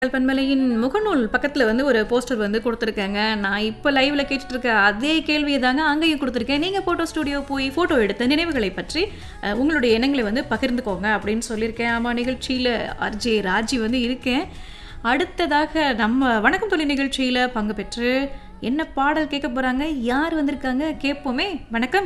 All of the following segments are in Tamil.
பன்மலையின் முகநூல் பக்கத்துல வந்து ஒரு போஸ்டர் வந்து குடுத்துருக்கேங்க. நான் இப்ப லைவ்ல கேட்டுட்டு இருக்க அதே கேள்விய தாங்க அங்கேயும் குடுத்துருக்கேன். நீங்க ஃபோட்டோ ஸ்டுடியோ போய் ஃபோட்டோ எடுத்த நினைவுகளை பற்றி உங்களுடைய எண்ணங்களை வந்து பகிர்ந்துக்கோங்க அப்படின்னு சொல்லியிருக்கேன். ஆமா, நிகழ்ச்சியில ஆர்ஜே ராஜி வந்து இருக்கேன். அடுத்ததாக நம்ம வணக்கம் தோழி நிகழ்ச்சியில பங்கு பெற்று என்ன பாடல் கேட்க போறாங்க, யார் வந்திருக்காங்க கேட்போமே. வணக்கம்.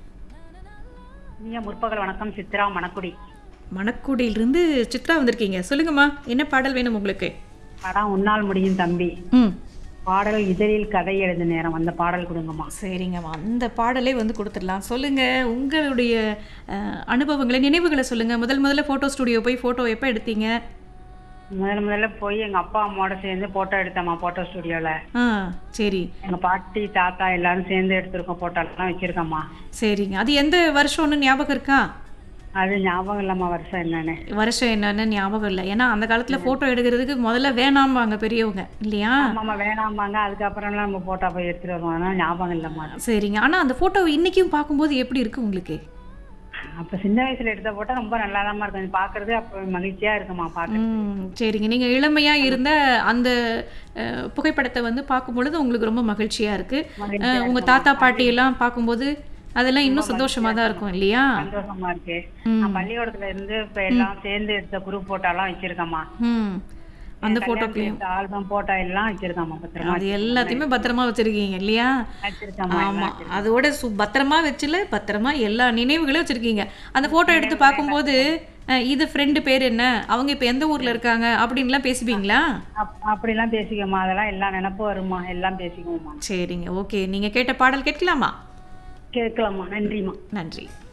இனிய முற்பகல் வணக்கம். சித்ரா, மணக்குடி. மணக்குடியிலிருந்து சித்ரா வந்திருக்கீங்க. சொல்லுங்கம்மா, என்ன பாடல் வேணும் உங்களுக்கு? படம் உன்னால் முடியும் தம்பி. பாடல் இதழில் கதை எழுது நேரம், அந்த பாடல் கொடுங்கம்மா. சரிங்கம்மா, அந்த பாடலே வந்து கொடுத்துடலாம். சொல்லுங்க, உங்களுடைய அனுபவங்களை, நினைவுகளை சொல்லுங்க. முதல்ல ஃபோட்டோ ஸ்டுடியோ போய் ஃபோட்டோ எப்போ எடுத்தீங்க? முதல்ல போய் எங்க அப்பா அம்மாவோட சேர்ந்து போட்டோ எடுத்தேம்மா, போட்டோ ஸ்டுடியோல. சரி. எங்க பாட்டி தாத்தா எல்லாரும் சேர்ந்து எடுத்திருக்கோம், போட்டோ எல்லாம் வச்சிருக்கோம்மா. சரிங்க, அது எந்த வருஷம்னு ஞாபகம் இருக்கா? அது ஞாபகம் இல்லம்மா, வருஷம் என்னன்னு. வருஷம் என்னன்னு ஞாபகம் இல்லை. ஏன்னா அந்த காலத்துல போட்டோ எடுக்கிறதுக்கு முதல்ல வேணாம்பாங்க பெரியவங்க, இல்லையா? ஆமாம்மா, வேணாம்பாங்க. அதுக்கப்புறம்லாம் நம்ம போட்டோ போய் எடுத்துட்டு வருவோம். அதனால ஞாபகம் இல்லம்மா. சரிங்க, ஆனா அந்த போட்டோ இன்னைக்கும் பார்க்கும்போது எப்படி இருக்கு உங்களுக்கு? அப்ப சின்ன வயசுல எடுத்த போட்டோ ரொம்ப நல்லாதாம்மா இருக்கும். பாக்குறது அப்ப மகிழ்ச்சியா இருக்குமா பாக்க. சரிங்க, நீங்க இளமையா இருந்த அந்த புகைப்படத்தை வந்து பார்க்கும் பொழுது உங்களுக்கு ரொம்ப மகிழ்ச்சியா இருக்கு. உங்க தாத்தா பாட்டி எல்லாம் பார்க்கும்போது அதெல்லாம் இன்னும் சந்தோஷமா தான் இருக்கும், இல்லையா? சந்தோஷமா இருக்கு. நான் பள்ளிக்கூடத்துல இருந்து இப்ப எல்லாம் சேர்ந்து எடுத்த குரூப் போட்டோ எல்லாம் வச்சிருக்கேம்மா. அந்த போட்டோக்களையும் ஆல்பம் போட்டோ எல்லாம் வச்சிருக்காமா, பத்திரமா. அது எல்லாத்தையுமே பத்திரமா வச்சிருக்கீங்க, இல்லையா? ஆமா, அதோட பத்திரமா வச்சுல பத்திரமா எல்லா நினைவுகளையும் வச்சிருக்கீங்க. அந்த போட்டோ எடுத்து பார்க்கும்போது இது ஃப்ரெண்டு பேர் என்ன, அவங்க இப்ப எந்த ஊர்ல இருக்காங்க அப்படின்லாம் பேசுவீங்களா? அப்படிலாம் பேசிக்கோமா, அதெல்லாம் எல்லாம் நினைப்பு வருமா, எல்லாம் பேசிக்குவோமா. சரிங்க, ஓகே. நீங்க கேட்ட பாடல் கேட்கலாமா? கேட்கலாமா. நன்றிமா. நன்றி.